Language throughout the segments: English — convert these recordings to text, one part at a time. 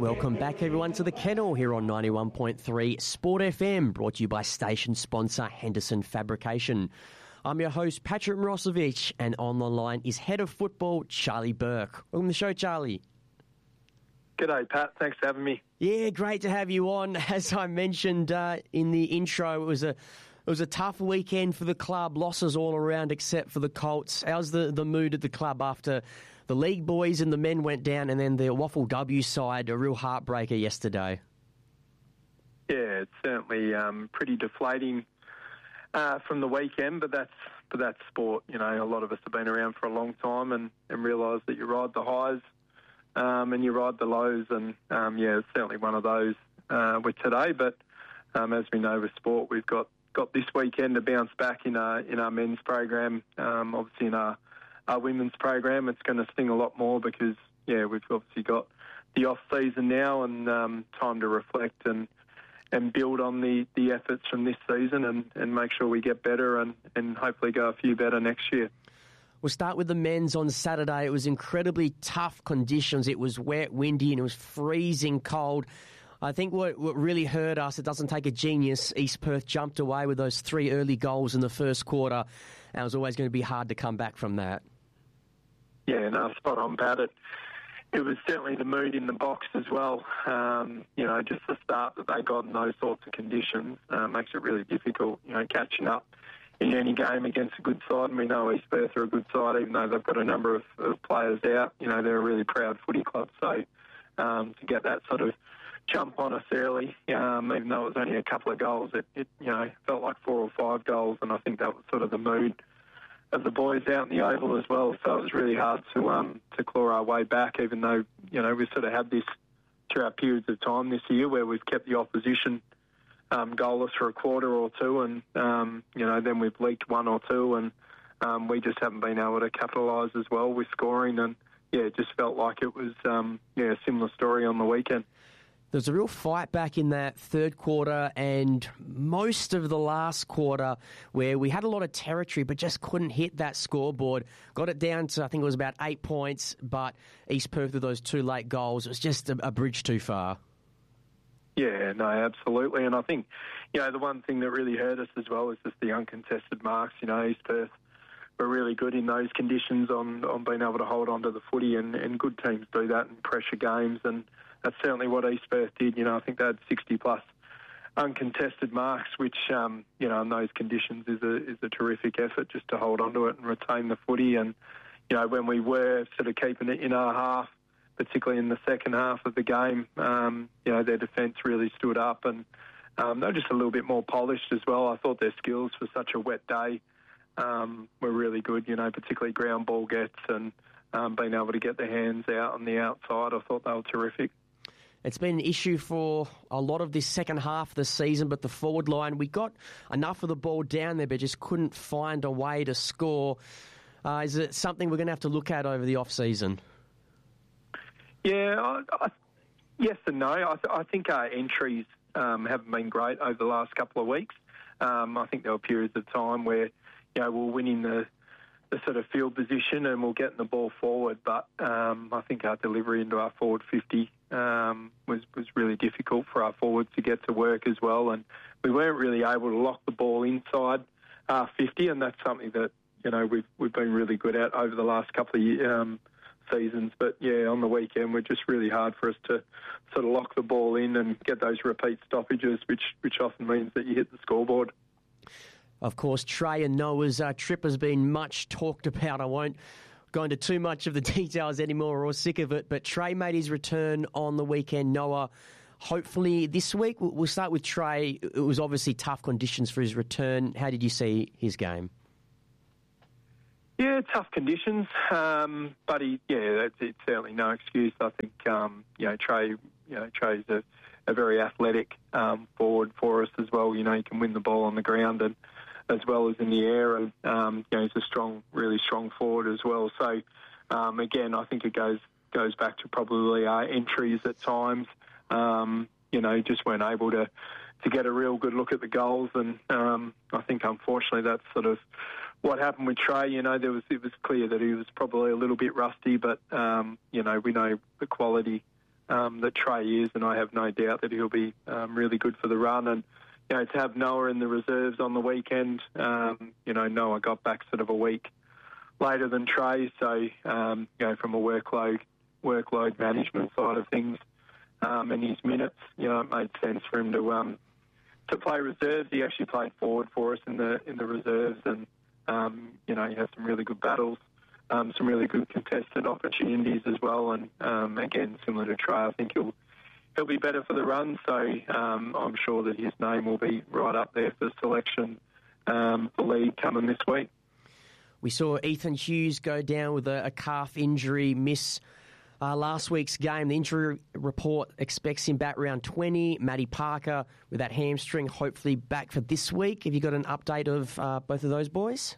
Welcome back, everyone, to The Kennel here on 91.3 Sport FM, brought to you by station sponsor Henderson Fabrication. I'm your host, Patrick Mirosevic, and on the line is Head of Football, Charlie Burke. Welcome to the show, Charlie. G'day, Pat. Thanks for having me. Yeah, great to have you on. As I mentioned in the intro, it was a tough weekend for the club, losses all around except for the Colts. How's the mood at the club after the league boys and the men went down, and then the Waffle W side, a real heartbreaker yesterday? Yeah, it's certainly pretty deflating from the weekend, but that's sport. You know, a lot of us have been around for a long time and realise that you ride the highs and you ride the lows, and it's certainly one of those with today. But as we know with sport, we've got this weekend to bounce back in our men's program. Obviously in our women's program, it's going to sting a lot more because we've obviously got the off season now and time to reflect and build on the efforts from this season and make sure we get better and hopefully go a few better next year. We'll start with the men's on Saturday. It was incredibly tough conditions. It was wet, windy, and it was freezing cold. I think what really hurt us, it doesn't take a genius. East Perth jumped away with those 3 early goals in the first quarter, and it was always going to be hard to come back from that. Yeah, no, spot on, Pat. It was certainly the mood in the box as well. Just the start that they got in those sorts of conditions makes it really difficult, catching up in any game against a good side. And we know East Perth are a good side, even though they've got a number of players out. They're a really proud footy club. So to get that sort of jump on us early, even though it was only a couple of goals, it felt like 4 or 5 goals, and I think that was sort of the mood of the boys out in the Oval as well. So it was really hard to claw our way back, even though we sort of had this throughout periods of time this year where we've kept the opposition goalless for a quarter or two, and then we've leaked 1 or 2, and we just haven't been able to capitalise as well with scoring. And it just felt like it was a similar story on the weekend. There was a real fight back in that third quarter and most of the last quarter where we had a lot of territory but just couldn't hit that scoreboard. Got it down to, I think it was about 8 points, but East Perth with those 2 late goals, it was just a bridge too far. Yeah, no, absolutely. And I think, the one thing that really hurt us as well is just the uncontested marks. East Perth were really good in those conditions on being able to hold on to the footy, and good teams do that in pressure games, and that's certainly what East Perth did. I think they had 60-plus uncontested marks, which, in those conditions is a terrific effort just to hold on to it and retain the footy. And, when we were sort of keeping it in our half, particularly in the second half of the game, their defence really stood up, and they were just a little bit more polished as well. I thought their skills for such a wet day were really good, particularly ground ball gets and being able to get their hands out on the outside. I thought they were terrific. It's been an issue for a lot of this second half of the season, but the forward line, we got enough of the ball down there but just couldn't find a way to score. Is it something we're going to have to look at over the off-season? Yeah, yes and no. I think our entries haven't been great over the last couple of weeks. I think there were periods of time where we're winning the sort of field position and we're getting the ball forward, but I think our delivery into our forward 50 was really difficult for our forwards to get to work as well, and we weren't really able to lock the ball inside our 50, and that's something that we've been really good at over the last couple of seasons. But on the weekend, we're just really hard for us to sort of lock the ball in and get those repeat stoppages, which often means that you hit the scoreboard. Of course, Trey and Noah's trip has been much talked about. I won't go into too much of the details anymore. We're all sick of it. But Trey made his return on the weekend. Noah, hopefully this week. We'll start with Trey. It was obviously tough conditions for his return. How did you see his game? Yeah, tough conditions, but it's certainly no excuse. I think Trey's a very athletic forward for us as well. He can win the ball on the ground and as well as in the air, and he's a really strong forward as well. So again, I think it goes back to probably our entries at times. Just weren't able to get a real good look at the goals, and I think unfortunately that's sort of what happened with Trey. It was clear that he was probably a little bit rusty, but we know the quality that Trey is, and I have no doubt that he'll be really good for the run. And to have Noah in the reserves on the weekend, Noah got back sort of a week later than Trey, so from a workload management side of things, and his minutes, it made sense for him to play reserves. He actually played forward for us in the reserves, and he had some really good battles, some really good contested opportunities as well. And again, similar to Trey, I think he'll be better for the run. So I'm sure that his name will be right up there for selection for league coming this week. We saw Ethan Hughes go down with a calf injury, miss last week's game. The injury report expects him back round 20. Matty Parker with that hamstring, hopefully back for this week. Have you got an update of both of those boys?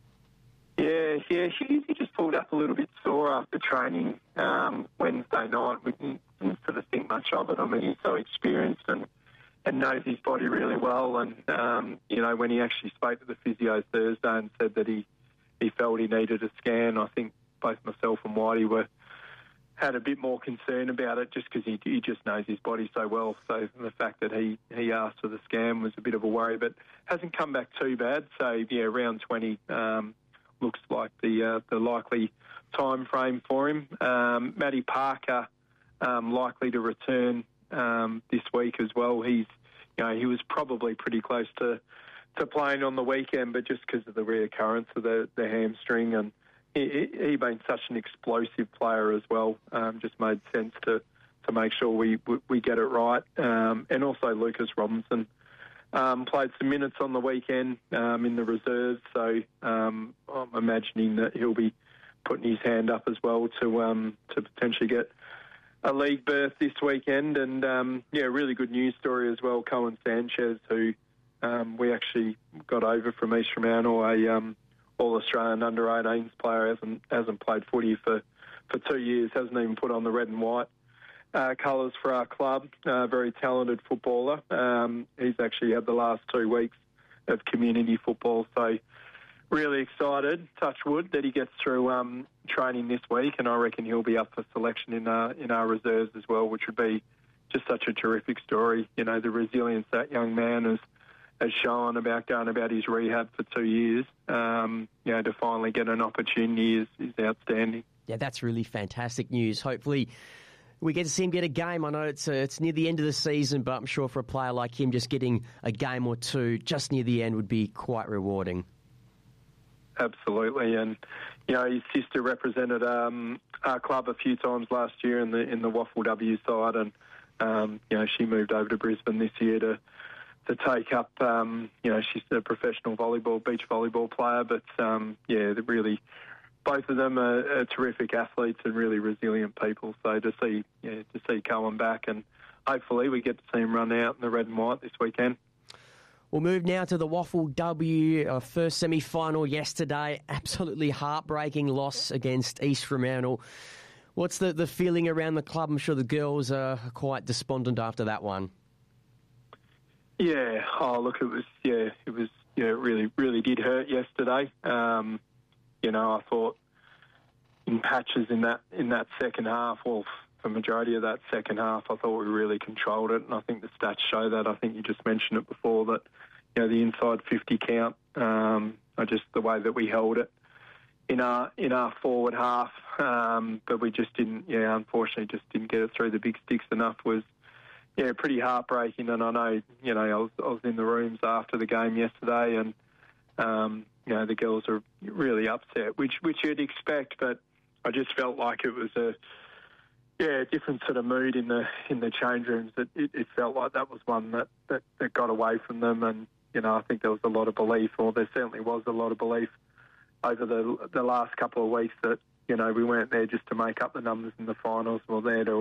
Yeah, he just pulled up a little bit sore after training Wednesday night. We didn't sort of think much of it. I mean, he's so experienced and knows his body really well. And, when he actually spoke to the physio Thursday and said that he felt he needed a scan, I think both myself and Whitey had a bit more concern about it just because he just knows his body so well. So the fact that he asked for the scan was a bit of a worry, but hasn't come back too bad. So, round 20 looks like the likely time frame for him. Matty Parker likely to return this week as well. He was probably pretty close to playing on the weekend, but just because of the reoccurrence of the hamstring, and he being such an explosive player as well, just made sense to make sure we get it right. And also Lucas Robinson played some minutes on the weekend in the reserves, so I'm imagining that he'll be putting his hand up as well to potentially get a league berth this weekend. And really good news story as well. Cohen Sanchez, who we actually got over from East Fremantle, a All-Australian under-18s player, hasn't played footy for 2 years, hasn't even put on the red and white colours for our club. Very talented footballer. He's actually had the last 2 weeks of community football, so really excited, touch wood, that he gets through training this week, and I reckon he'll be up for selection in our reserves as well, which would be just such a terrific story. The resilience that young man has shown about going about his rehab for 2 years, to finally get an opportunity is outstanding. Yeah, that's really fantastic news. Hopefully we get to see him get a game. I know it's near the end of the season, but I'm sure for a player like him, just getting a game or two just near the end would be quite rewarding. Absolutely, and his sister represented our club a few times last year in the Waffle W side, and she moved over to Brisbane this year to take up. She's a professional beach volleyball player, but really, both of them are terrific athletes and really resilient people. So to see Cohen back, and hopefully we get to see him run out in the red and white this weekend. We'll move now to the Waffle W, first semi-final yesterday. Absolutely heartbreaking loss against East Fremantle. What's the feeling around the club? I'm sure the girls are quite despondent after that one. Yeah. Oh, look, it really, really did hurt yesterday. I thought in patches in that second half, well, for the majority of that second half, I thought we really controlled it, and I think the stats show that. I think you just mentioned it before, that the inside 50 count, just the way that we held it in our forward half, but we just didn't. Unfortunately, just didn't get it through the big sticks enough. Was pretty heartbreaking. And I know I was in the rooms after the game yesterday, and the girls are really upset, which you'd expect, but I just felt like it was a different sort of mood in the change rooms. That it felt like that was one that got away from them, and I think there was a lot of belief, or there certainly was a lot of belief over the last couple of weeks that we weren't there just to make up the numbers in the finals. We're there to